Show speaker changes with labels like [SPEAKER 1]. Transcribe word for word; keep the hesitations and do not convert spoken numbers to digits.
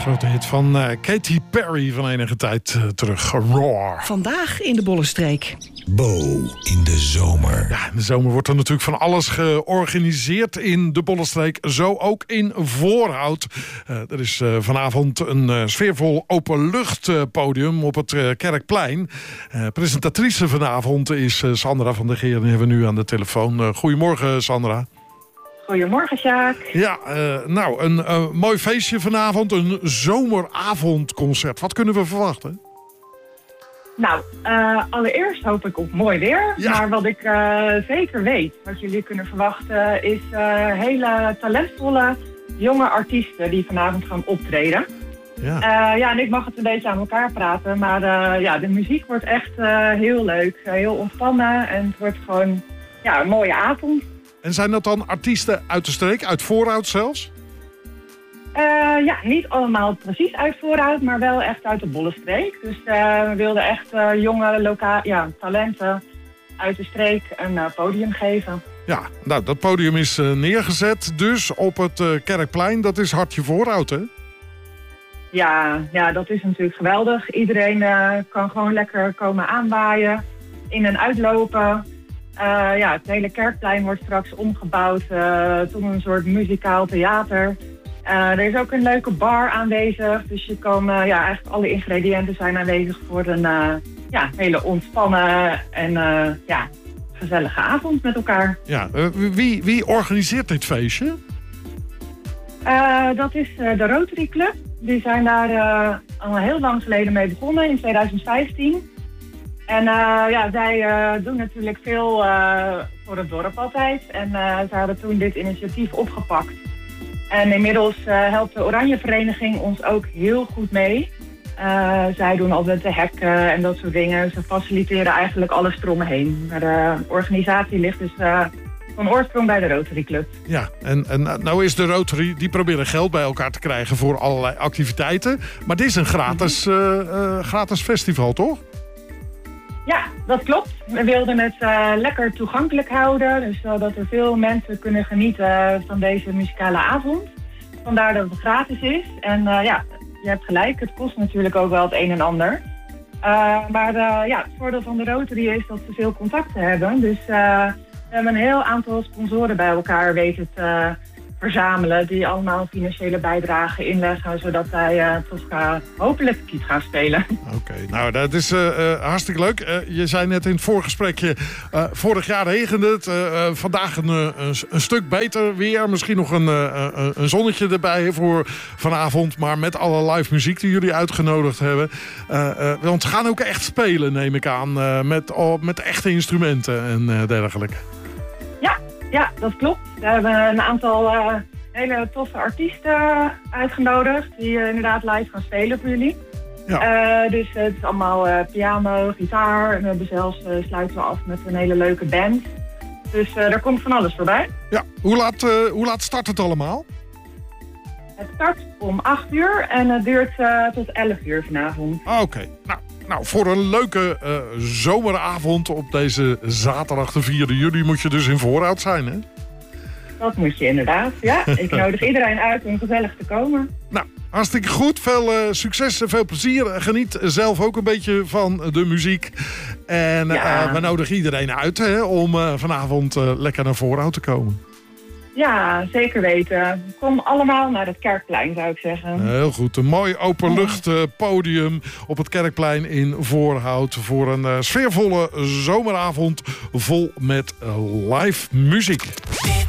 [SPEAKER 1] Grote hit van uh, Katy Perry van enige tijd uh, terug. Roar.
[SPEAKER 2] Vandaag in de Bollenstreek.
[SPEAKER 3] Bo in de zomer.
[SPEAKER 1] Ja, in de zomer wordt er natuurlijk van alles georganiseerd in de Bollenstreek. Zo ook in Voorhout. Uh, er is uh, vanavond een uh, sfeervol openluchtpodium op het uh, Kerkplein. Uh, presentatrice vanavond is uh, Sandra van der Geer. Die hebben we nu aan de telefoon. Uh, goedemorgen, Sandra.
[SPEAKER 4] Goedemorgen, Sjaak.
[SPEAKER 1] Ja, uh, nou, een uh, mooi feestje vanavond. Een zomeravondconcert. Wat kunnen we verwachten?
[SPEAKER 4] Nou, uh, allereerst hoop ik op mooi weer.
[SPEAKER 1] Ja.
[SPEAKER 4] Maar wat ik uh, zeker weet, wat jullie kunnen verwachten, is uh, hele talentvolle jonge artiesten die vanavond gaan optreden.
[SPEAKER 1] Ja.
[SPEAKER 4] Uh, ja, en ik mag het een beetje aan elkaar praten, maar uh, ja, de muziek wordt echt uh, heel leuk, uh, heel ontspannen en het wordt gewoon ja, een mooie avond.
[SPEAKER 1] En zijn dat dan artiesten uit de streek, uit Voorhout zelfs?
[SPEAKER 4] Uh, ja, niet allemaal precies uit Voorhout, maar wel echt uit de Bollenstreek. Dus uh, we wilden echt uh, jonge loka- ja, talenten uit de streek een uh, podium geven.
[SPEAKER 1] Ja, nou, dat podium is uh, neergezet dus op het uh, Kerkplein. Dat is Hartje Voorhout, hè?
[SPEAKER 4] Ja, ja, dat is natuurlijk geweldig. Iedereen uh, kan gewoon lekker komen aanwaaien, in- en uitlopen. Uh, ja, het hele Kerkplein wordt straks omgebouwd uh, tot een soort muzikaal theater. Uh, er is ook een leuke bar aanwezig, dus je kan, uh, ja, eigenlijk alle ingrediënten zijn aanwezig voor een uh, ja, hele ontspannen en uh, ja, gezellige avond met elkaar.
[SPEAKER 1] Ja, uh, wie, wie organiseert dit feestje?
[SPEAKER 4] Uh, dat is uh, de Rotary Club. Die zijn daar uh, al heel lang geleden mee begonnen, in tweeduizend vijftien. En uh, ja, zij uh, doen natuurlijk veel uh, voor het dorp altijd. En uh, ze hadden toen dit initiatief opgepakt. En inmiddels uh, helpt de Oranje Vereniging ons ook heel goed mee. Uh, zij doen altijd de hekken en dat soort dingen. Ze faciliteren eigenlijk alles eromheen. Maar de organisatie ligt dus uh, van oorsprong bij de Rotary Club.
[SPEAKER 1] Ja, en, en nou is de Rotary, die proberen geld bij elkaar te krijgen voor allerlei activiteiten. Maar dit is een gratis, uh, uh, gratis festival, toch?
[SPEAKER 4] Ja, dat klopt. We wilden het uh, lekker toegankelijk houden. Dus uh, dat er veel mensen kunnen genieten van deze muzikale avond. Vandaar dat het gratis is. En uh, ja, je hebt gelijk. Het kost natuurlijk ook wel het een en ander. Uh, maar uh, ja, het voordeel van de Rotary is dat ze veel contacten hebben. Dus uh, we hebben een heel aantal sponsoren bij elkaar weten te verzamelen. Die allemaal financiële bijdragen inleggen. Zodat wij uh, toch uh, hopelijk kiet gaan spelen.
[SPEAKER 1] Oké, okay, nou dat is uh, uh, hartstikke leuk. Uh, je zei net in het voorgesprekje, uh, vorig jaar regende het. Uh, uh, vandaag een, een, een stuk beter weer. Misschien nog een, uh, een zonnetje erbij voor vanavond. Maar met alle live muziek die jullie uitgenodigd hebben. Uh, uh, want ze gaan ook echt spelen, neem ik aan. Uh, met, oh, met echte instrumenten en uh, dergelijke.
[SPEAKER 4] Ja, ja, dat klopt. We hebben een aantal uh, hele toffe artiesten uitgenodigd. Die uh, inderdaad live gaan spelen voor jullie. Ja. Uh, dus uh, het is allemaal uh, piano, gitaar. En we hebben zelfs uh, sluiten we af met een hele leuke band. Dus uh, daar komt van alles voorbij.
[SPEAKER 1] Ja, hoe laat, uh, hoe laat start het allemaal?
[SPEAKER 4] Het start om acht uur en het duurt uh, tot elf uur vanavond.
[SPEAKER 1] Oké, okay. nou, nou voor een leuke uh, zomeravond op deze zaterdag de vierde juli moet je dus in Voorhout zijn, hè?
[SPEAKER 4] Dat moet je inderdaad, ja. Ik nodig iedereen uit om gezellig te komen.
[SPEAKER 1] Nou, hartstikke goed. Veel uh, succes en veel plezier. Geniet zelf ook een beetje van de muziek. En ja. uh, we nodigen iedereen uit hè, om uh, vanavond uh, lekker naar Voorhout te komen.
[SPEAKER 4] Ja, zeker weten. Kom allemaal naar het Kerkplein, zou ik zeggen.
[SPEAKER 1] Heel goed. Een mooi openluchtpodium op het Kerkplein in Voorhout voor een uh, sfeervolle zomeravond vol met uh, live muziek.